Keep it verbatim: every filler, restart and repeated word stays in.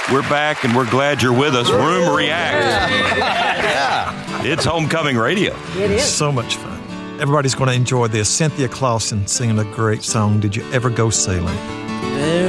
We're back, and we're glad you're with us. Room React. Yeah. It's homecoming radio. It is. So much fun. Everybody's going to enjoy this. Cynthia Clausen singing a great song, Did You Ever Go Sailing?